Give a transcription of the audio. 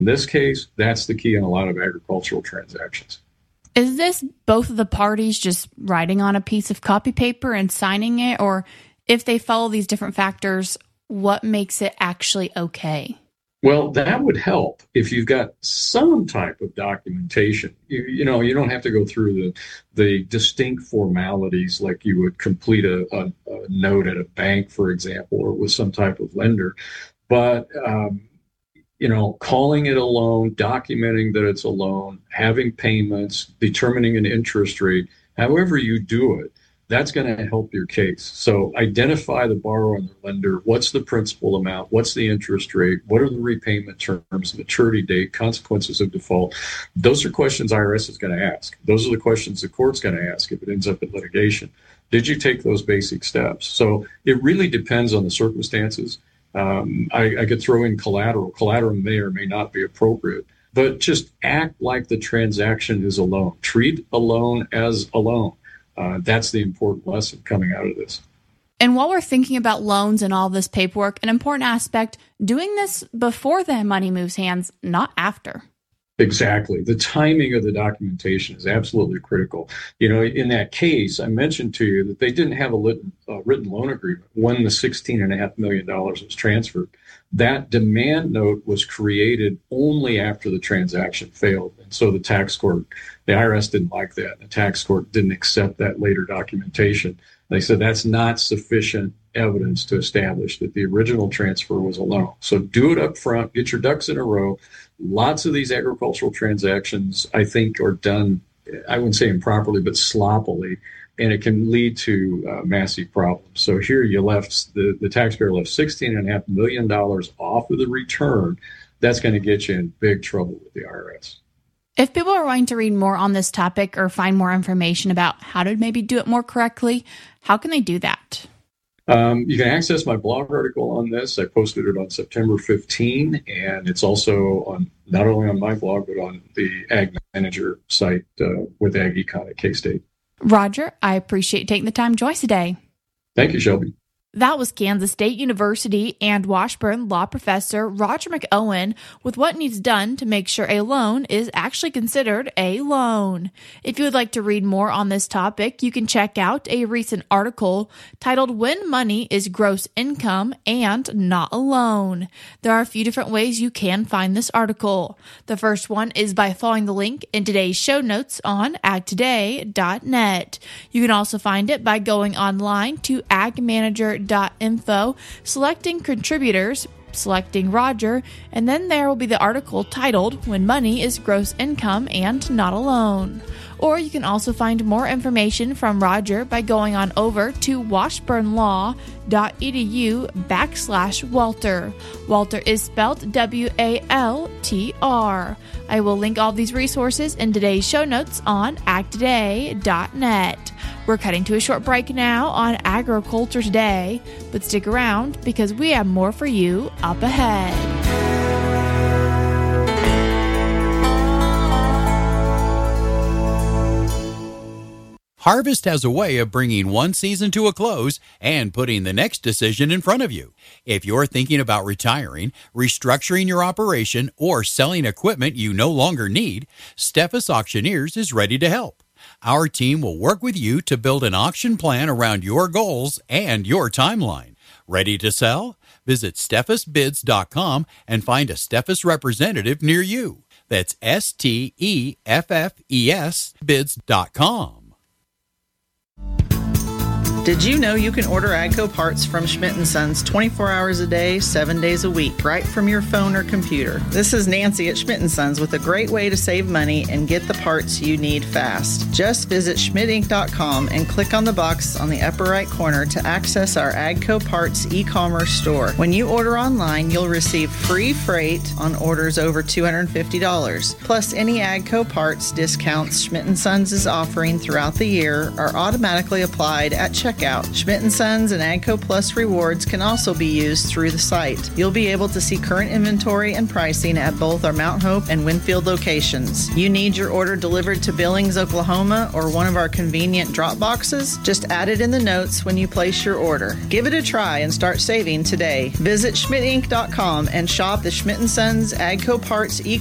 In this case, that's the key in a lot of agricultural transactions. Is this both of the parties just writing on a piece of copy paper and signing it? Or if they follow these different factors, what makes it actually okay? Well, that would help if you've got some type of documentation. You don't have to go through the distinct formalities like you would complete a note at a bank, for example, or with some type of lender. But calling it a loan, documenting that it's a loan, having payments, determining an interest rate, however you do it, that's going to help your case. So identify the borrower and the lender. What's the principal amount? What's the interest rate? What are the repayment terms, maturity date, consequences of default? Those are questions IRS is going to ask. Those are the questions the court's going to ask if it ends up in litigation. Did you take those basic steps? So it really depends on the circumstances. I could throw in collateral. Collateral may or may not be appropriate, but just act like the transaction is a loan. Treat a loan as a loan. That's the important lesson coming out of this. And while we're thinking about loans and all this paperwork, an important aspect, doing this before the money moves hands, not after. Exactly. The timing of the documentation is absolutely critical. In that case, I mentioned to you that they didn't have a written loan agreement when the $16.5 million was transferred. That demand note was created only after the transaction failed. And so the IRS didn't like that. The tax court didn't accept that later documentation. They said that's not sufficient evidence to establish that the original transfer was a loan. So do it up front, get your ducks in a row. Lots of these agricultural transactions, I think, are done, I wouldn't say improperly, but sloppily, and it can lead to massive problems. So here you left, the taxpayer left $16.5 million off of the return. That's going to get you in big trouble with the IRS. If people are wanting to read more on this topic or find more information about how to maybe do it more correctly, how can they do that? You can access my blog article on this. I posted it on September 15, and it's also not only on my blog, but on the Ag Manager site with Ag Econ at K-State. Roger, I appreciate taking the time to join us today. Thank you, Shelby. That was Kansas State University and Washburn law professor Roger McOwen with what needs done to make sure a loan is actually considered a loan. If you would like to read more on this topic, you can check out a recent article titled When Money is Gross Income and Not a Loan. There are a few different ways you can find this article. The first one is by following the link in today's show notes on agtoday.net. You can also find it by going online to agmanager.info, selecting contributors, selecting Roger, and then there will be the article titled When Money is Gross Income and Not a Loan. Or you can also find more information from Roger by going on over to washburnlaw.edu/Walter. Walter is spelled W-A-L-T-R. I will link all these resources in today's show notes on agtoday.net. We're cutting to a short break now on Agriculture Today, but stick around because we have more for you up ahead. Harvest has a way of bringing one season to a close and putting the next decision in front of you. If you're thinking about retiring, restructuring your operation, or selling equipment you no longer need, Steffes Auctioneers is ready to help. Our team will work with you to build an auction plan around your goals and your timeline. Ready to sell? Visit steffesbids.com and find a Steffes representative near you. That's STEFFES bids.com. Did you know you can order AGCO parts from Schmidt & Sons 24 hours a day, 7 days a week, right from your phone or computer? This is Nancy at Schmidt & Sons with a great way to save money and get the parts you need fast. Just visit schmidtinc.com and click on the box on the upper right corner to access our AGCO parts e-commerce store. When you order online, you'll receive free freight on orders over $250. Plus, any AGCO parts discounts Schmidt & Sons is offering throughout the year are automatically applied at checkout checkout. Schmidt & Sons and AGCO Plus rewards can also be used through the site. You'll be able to see current inventory and pricing at both our Mount Hope and Winfield locations. You need your order delivered to Billings, Oklahoma, or one of our convenient drop boxes? Just add it in the notes when you place your order. Give it a try and start saving today. Visit SchmidtInc.com and shop the Schmidt & Sons AGCO Parts